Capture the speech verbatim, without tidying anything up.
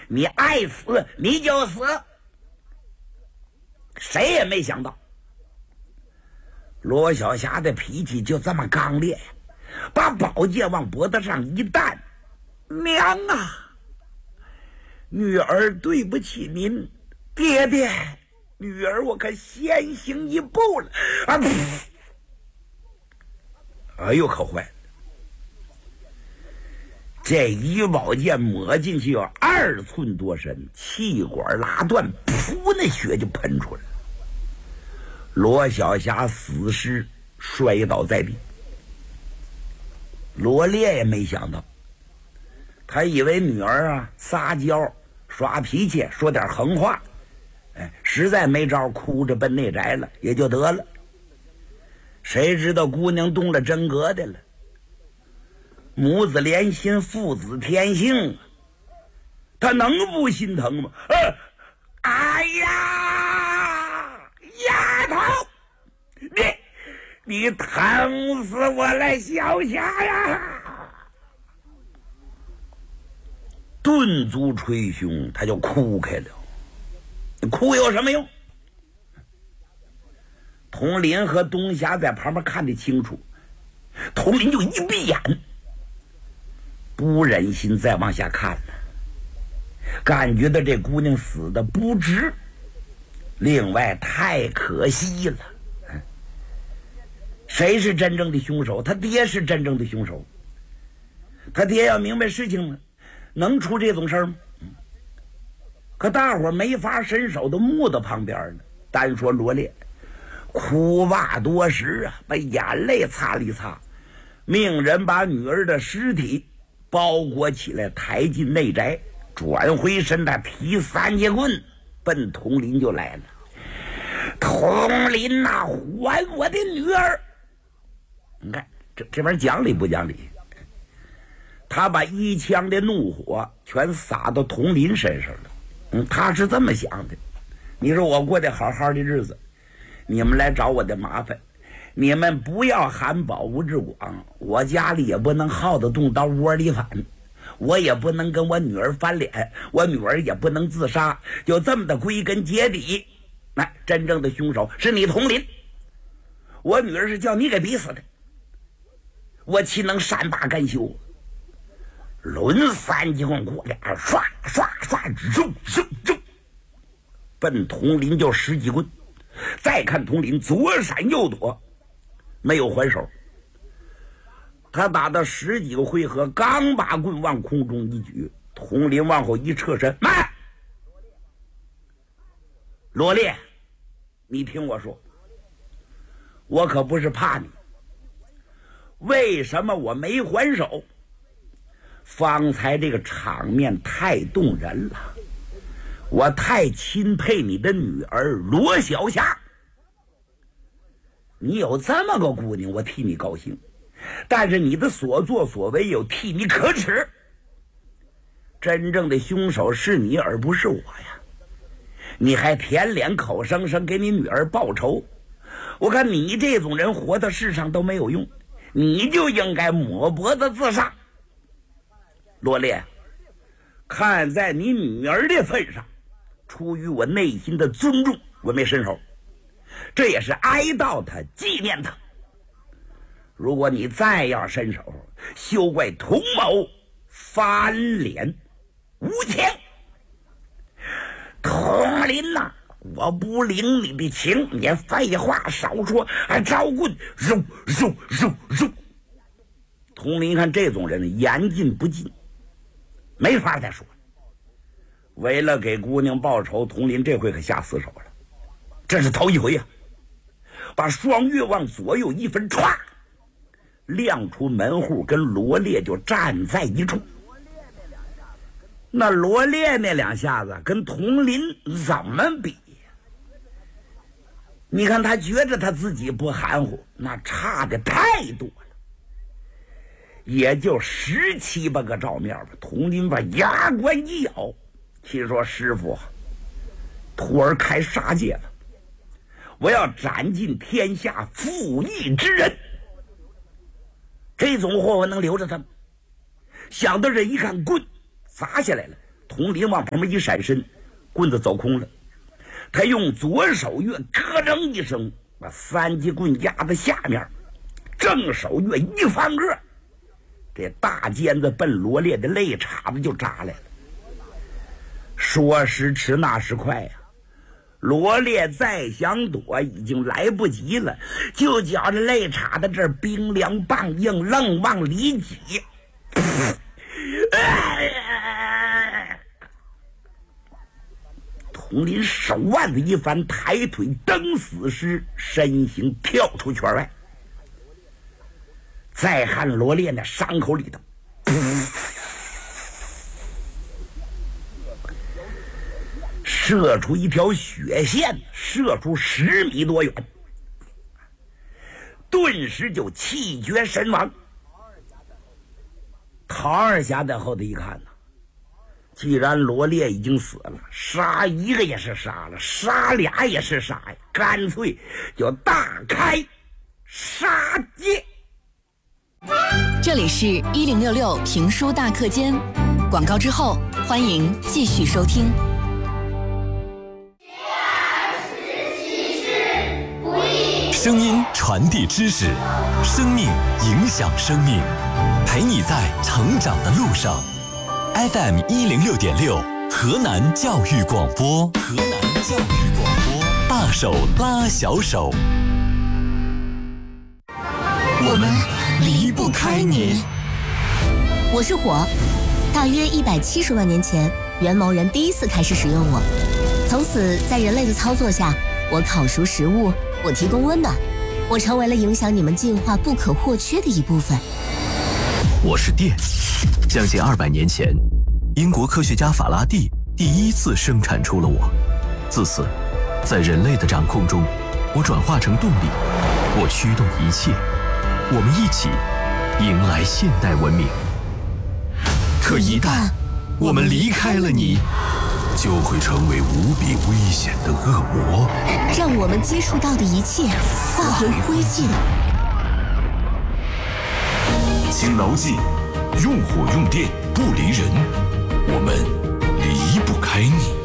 你爱死你就死。谁也没想到罗小霞的脾气就这么刚烈呀，把宝剑往脖子上一担，娘啊，女儿对不起您，爹爹，女儿我可先行一步了啊！哎呦，可坏了！这一宝剑抹进去有二寸多深，气管拉断，噗，那血就喷出来了。罗小霞死尸摔倒在地。罗烈也没想到，他以为女儿啊撒娇耍脾气说点横话，哎，实在没招，哭着奔内宅了也就得了。谁知道姑娘动了真格的了，母子连心，父子天性，他能不心疼吗？呃、哎呀，丫头，你你疼死我了，小霞呀！顿足捶胸，他就哭开了。哭有什么用？佟林和东霞在旁边看得清楚，佟林就一闭眼，不忍心再往下看了，感觉到这姑娘死的不值，另外太可惜了。谁是真正的凶手？他爹是真正的凶手。他爹要明白事情吗？能出这种事儿吗？可大伙没法伸手，都木到旁边呢。单说罗烈，哭罢多时啊，把眼泪擦了一擦，命人把女儿的尸体包裹起来，抬进内宅，转回身，他提三节棍奔佟林就来了。佟林呐、啊，还我的女儿！你看这这玩意儿讲理不讲理？他把一腔的怒火全撒到佟林身上了。嗯，他是这么想的。你说我过得好好的日子，你们来找我的麻烦，你们不要喊保吴志广，我家里也不能耗得动到窝里反，我也不能跟我女儿翻脸，我女儿也不能自杀，就这么的归根结底，那、哎、真正的凶手是你佟林，我女儿是叫你给逼死的，我岂能善罢甘休？抡三节棍过来，刷刷刷，扔扔扔，奔佟林就十几棍。再看佟林左闪右躲，没有还手。他打到十几个回合，刚把棍往空中一举，佟林往后一侧身，慢！罗烈，你听我说，我可不是怕你。为什么我没还手？方才这个场面太动人了，我太钦佩你的女儿罗小霞。你有这么个姑娘，我替你高兴，但是你的所作所为有替你可耻。真正的凶手是你，而不是我呀！你还舔脸口声声给你女儿报仇，我看你这种人活到世上都没有用，你就应该抹脖子自杀。罗烈，看在你女儿的份上，出于我内心的尊重，我没伸手，这也是哀悼他，纪念他。如果你再要伸手，休怪佟某翻脸无情。佟林呐、啊，我不领你的情，你废话少说，还招棍，揉揉揉揉。佟林看这种人言尽不尽，没法再说。为了给姑娘报仇，佟林这回可下死手了，这是头一回呀、啊！把双月往左右一分，歘，亮出门户，跟罗烈就站在一处。那罗烈那两下子跟佟林怎么比呀？你看他觉得他自己不含糊，那差的太多了。也就十七八个照面吧。佟林把牙关一咬，心说：“师傅，徒儿开杀戒了，我要斩尽天下负义之人。这种货我能留着他吗？”想到这一看，棍砸下来了， 统领往旁边一闪身，棍子走空了。他用左手月咯噔一声，把三节棍压在下面，正手月一翻个，这大尖子奔罗烈的肋叉子就扎来了。说时迟，那时快呀、啊！罗烈再想躲，已经来不及了，就觉着肋叉子这儿冰凉棒硬，愣往里挤。统领手腕子一翻，抬腿蹬死尸，身形跳出圈外。再看罗烈那伤口里头，射出一条血线，射出十米多远，顿时就气绝身亡。陶二侠在后头一看呢，既然罗烈已经死了，杀一个也是杀了，杀俩也是杀呀，干脆就大开杀戒。 这里是一零六六评书大课间，广告之后欢迎继续收听。 声音传递知识，生命影响生命，陪你在成长的路上。F M 一零六点六，河南教育广播，河南教育广播，大手拉小手，我们离不开你。 我是火，大约一百七十万年前，元谋人第一次开始使用我，从此在人类的操作下，我烤熟食物，我提供温暖，我成为了影响你们进化不可或缺的一部分。 我是电，将近二百年前，英国科学家法拉第第一次生产出了我。自此，在人类的掌控中，我转化成动力，我驱动一切，我们一起迎来现代文明。可一旦我们离开了你，就会成为无比危险的恶魔， 让我们接触到的一切化为灰烬。 请牢记，用火用电不离人，我们离不开你。